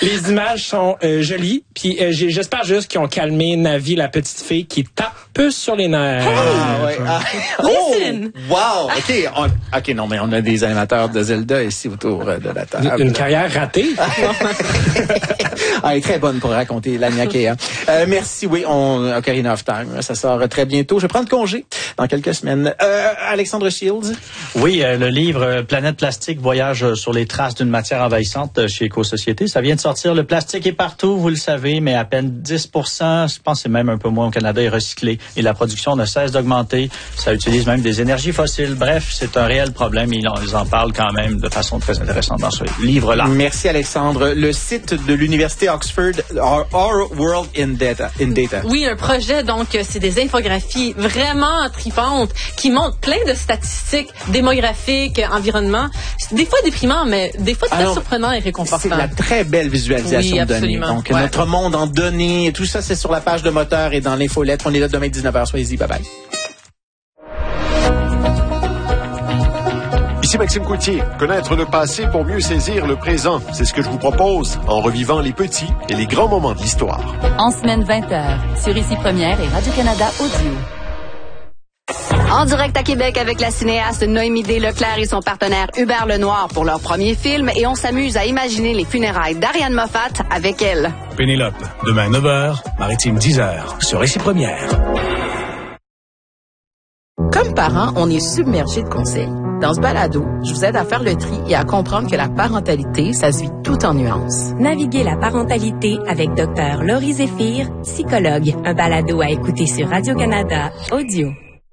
Les images sont jolies, puis j'espère juste qu'ils ont calmé Navi, la petite fille, qui tape sur les nerfs. Listen! Wow! OK, non, mais on a des animateurs de Zelda ici autour de la table. Une carrière ratée. Elle est très bonne pour raconter l'Anya Kea. Merci, oui, Ocarina of Time, ça sort très bientôt. Je vais prendre congé dans quelques semaines. Alexandre Shields? Oui, le livre Planète plastique, voyage sur les traces d'une matière envahissante chez Éco-Société. Ça vient de sortir. Le plastique est partout, vous le savez, mais à peine 10%, je pense que c'est même un peu moins au Canada, est recyclé. Et la production ne cesse d'augmenter. Ça utilise même des énergies fossiles. Bref, c'est un réel problème et ils en parlent quand même de façon très intéressante dans ce livre-là. Merci Alexandre. Le site de l'Université Oxford, Our World in Data. Oui, un projet, donc, c'est des infographies vraiment tripantes qui montrent plein de statistiques démographiques, environnement. C'est des fois déprimant, mais des fois très surprenant et réconfortant. C'est de la très belle visualisation de données. Donc, notre monde en données, tout ça, c'est sur la page de Moteur et dans l'infolettre. On est là demain 19h. Soyez-y. Bye-bye. Ici Maxime Coutier. Connaître le passé pour mieux saisir le présent. C'est ce que je vous propose en revivant les petits et les grands moments de l'histoire. En semaine 20h, sur Ici Première et Radio-Canada Audio. En direct à Québec avec la cinéaste Noémie D. Leclerc et son partenaire Hubert Lenoir pour leur premier film et on s'amuse à imaginer les funérailles d'Ariane Moffat avec elle. Pénélope, demain 9h, Maritime 10h, sur Ici Première. Comme parents, on est submergé de conseils. Dans ce balado, je vous aide à faire le tri et à comprendre que la parentalité, ça se vit tout en nuances. Naviguez la parentalité avec Dr. Laurie Zéphir, psychologue. Un balado à écouter sur Radio-Canada Audio.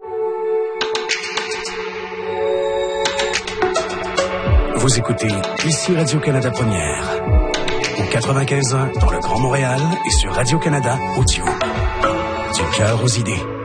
Vous écoutez Ici Radio-Canada Première. Au 95.1 dans le Grand Montréal et sur Radio-Canada Audio. Du cœur aux idées.